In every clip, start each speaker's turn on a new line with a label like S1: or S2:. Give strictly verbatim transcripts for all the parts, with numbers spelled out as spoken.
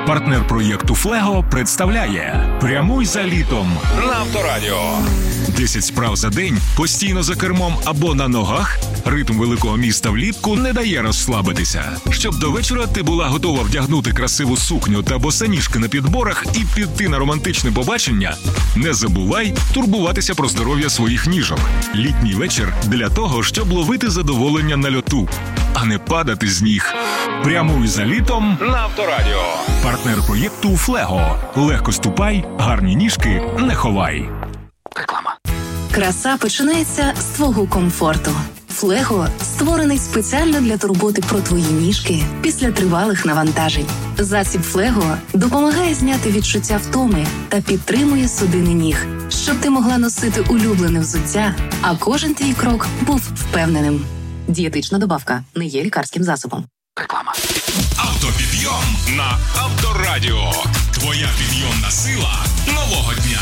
S1: Партнер проєкту «Флего» представляє «Прямуй за літом» на Авторадіо. десять справ за день, постійно за кермом або на ногах. Ритм великого міста влітку не дає розслабитися. Щоб до вечора ти була готова вдягнути красиву сукню та босоніжки на підборах і піти на романтичне побачення, не забувай турбуватися про здоров'я своїх ніжок. Літній вечір для того, щоб ловити задоволення на льоту, а не падати з ніг. Прямуй за літом на Авторадіо. Партнер проєкту «Флего». Легко ступай, гарні ніжки не ховай.
S2: Реклама.
S3: Краса починається з твого комфорту. «Флего» створений спеціально для турботи про твої ніжки після тривалих навантажень. Засіб «Флего» допомагає зняти відчуття втоми та підтримує судини ніг, щоб ти могла носити улюблене взуття, а кожен твій крок був впевненим. Дієтична добавка не є лікарським засобом.
S2: Реклама.
S1: Автопідйом на Авторадіо. Твоя підйомна сила нового дня.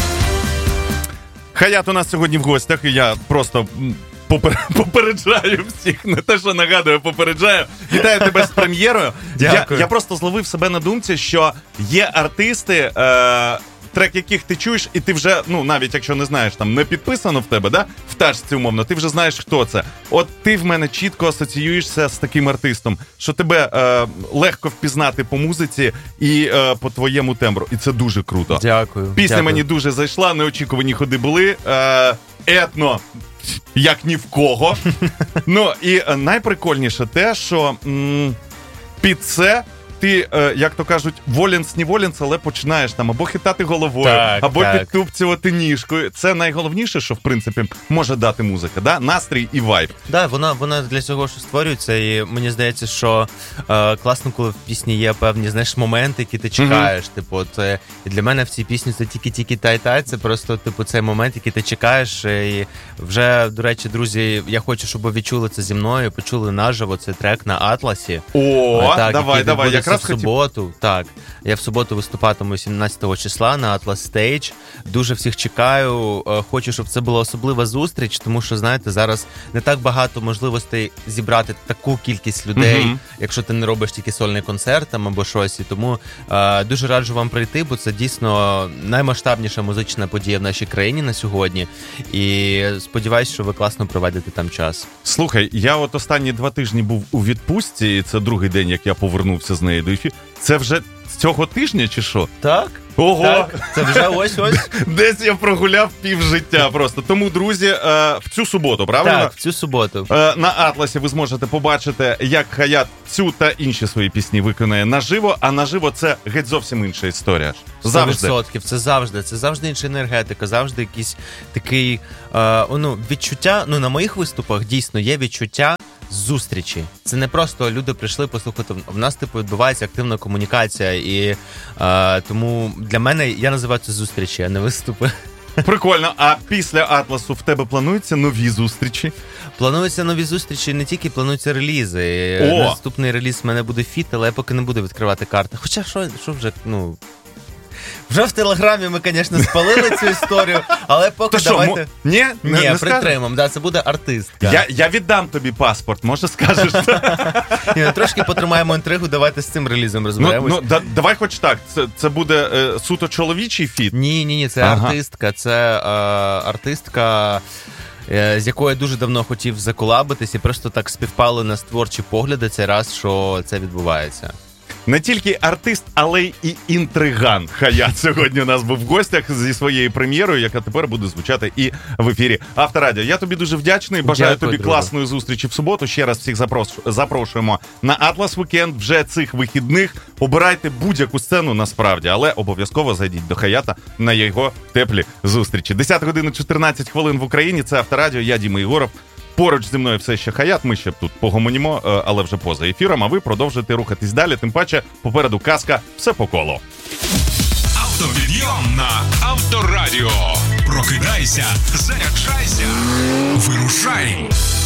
S4: Хаят у нас сьогодні в гостях, і я просто попер... попереджаю всіх, не те, що нагадую, попереджаю. Вітаю тебе з прем'єрою.
S5: Дякую.
S4: Я, я просто зловив себе на думці, що є артисти, е... трек яких ти чуєш, і ти вже, ну, навіть якщо не знаєш, там, не підписано в тебе, да, в тачці умовно, ти вже знаєш, хто це. От ти в мене чітко асоціюєшся з таким артистом, що тебе е, легко впізнати по музиці і е, по твоєму тембру. І це дуже круто.
S5: Дякую.
S4: Пісня
S5: дякую.
S4: мені дуже зайшла, неочікувані ходи були. Е, етно, як ні в кого. Ну, і найприкольніше те, що м- під це ти, е, як то кажуть, воленс-неволенс, але починаєш там або хитати головою,
S5: так,
S4: або
S5: так.
S4: підтупцювати ніжкою. Це найголовніше, що, в принципі, може дати музика, да? Настрій і вайб.
S5: Да, вона, вона для цього ж створюється, і мені здається, що е, класно, коли в пісні є певні, знаєш, моменти, які ти чекаєш. Mm-hmm. Типу, це, і для мене в цій пісні це тільки-тільки тай-тай, це просто, типу, цей момент, який ти чекаєш. І вже, до речі, друзі, я хочу, щоб ви відчули це зі мною, почули наживо цей трек на Атласі.
S4: О,
S5: так,
S4: давай, давай, якраз
S5: в суботу, хотів... так. Я в суботу виступатиму сімнадцятого числа на Atlas Stage. Дуже всіх чекаю. Хочу, щоб це була особлива зустріч, тому що, знаєте, зараз не так багато можливостей зібрати таку кількість людей, mm-hmm. якщо ти не робиш тільки сольний концерт там або щось. І тому е, дуже раджу вам прийти, бо це дійсно наймасштабніша музична подія в нашій країні на сьогодні. І сподіваюся, що ви класно проведете там час.
S4: Слухай, я от останні два тижні був у відпустці, і це другий день, як я повернувся з неї до ефіру. Це вже з цього тижня чи що?
S5: Так.
S4: Ого!
S5: Так, це вже ось-ось.
S4: Десь я прогуляв пів життя просто. Тому, друзі, в цю суботу, правильно?
S5: Так, в цю суботу.
S4: На Атласі ви зможете побачити, як Хаят цю та інші свої пісні виконає наживо, а наживо це геть зовсім інша історія. Завжди.
S5: сто відсотків, це завжди. Це завжди інша енергетика, завжди якийсь такий е, ну, відчуття. Ну, на моїх виступах дійсно є відчуття зустрічі. Це не просто люди прийшли послухати. В нас, типу, відбувається активна комунікація. І е, тому для мене, я називаю це зустрічі, а не виступи.
S4: Прикольно. А після Атласу в тебе плануються нові зустрічі?
S5: Плануються нові зустрічі, не тільки плануються релізи.
S4: О!
S5: Наступний реліз в мене буде фіт, але я поки не буду відкривати карти. Хоча, що, що вже, ну... Вже в Телеграмі ми, звісно, спалили цю історію, але поки
S4: То
S5: давайте...
S4: Що, мо... Ні? Не,
S5: Ні,
S4: не
S5: притримаємо, да, це буде артистка.
S4: Я, я віддам тобі паспорт, може скажеш?
S5: Ні, трошки потримаємо інтригу, давайте з цим релізом розберемось.
S4: Ну, ну да, давай хоч так, це, це буде е, суто чоловічий фіт?
S5: Ні, ні, ні, це
S4: ага.
S5: артистка, це е, артистка... з якою я дуже давно хотів заколабитись, і просто так співпали на творчі погляди цей раз, що це відбувається.
S4: Не тільки артист, але й і інтриган. Хаят сьогодні у нас був в гостях зі своєю прем'єрою, яка тепер буде звучати і в ефірі Авторадіо. Я тобі дуже вдячний, бажаю
S5: Дякую,
S4: тобі
S5: друже.
S4: класної зустрічі в суботу. Ще раз всіх запрошуємо на Атлас Вікенд вже цих вихідних. Обирайте будь-яку сцену насправді, але обов'язково зайдіть до Хаята на його теплі зустрічі. десята година чотирнадцять хвилин в Україні. Це Авторадіо, я Діма Єгоров. Поруч зі мною все ще Хаят, ми ще тут погомонімо, але вже поза ефіром, а ви продовжуєте рухатись далі, тим паче попереду казка «Все по колу».
S1: Автопідйом на Авторадіо. Прокидайся, заряджайся, вирушай.